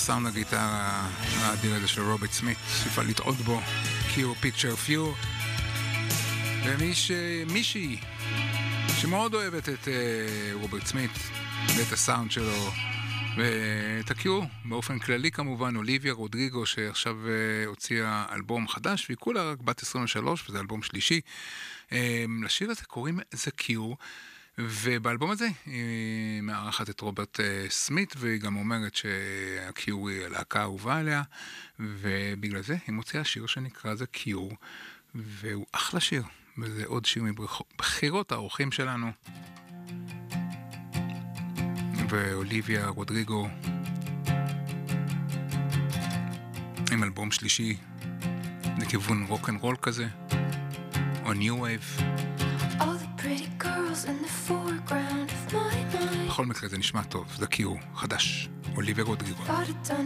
סאונד הגיטרה האדיר הזה של רוברט סמית, שיפה לטעות בו, קיור פיקצ'ר פיור. ומישהי שמאוד אוהבת את רוברט סמית ואת הסאונד שלו ואת הקיור באופן כללי כמובן, אוליביה רודריגו, שעכשיו הוציאה אלבום חדש והיא כולה רק בת 23 וזה אלבום שלישי. לשיר הזה קוראים זה קיור, ובאלבום הזה היא מארחת את רוברט סמית, והיא גם אומרת שהקיור היא הלהקה האהובה עליה, ובגלל זה היא מוציאה שיר שנקרא זה קיור, והוא אחלה שיר, וזה עוד שיר מבחירות האורחים שלנו. ואוליביה רודריגו עם אלבום שלישי לכיוון רוק אנד רול כזה, או ניו וייב. בכל מקרה זה נשמע טוב, זה קיור חדש, אוליביה רודריגו.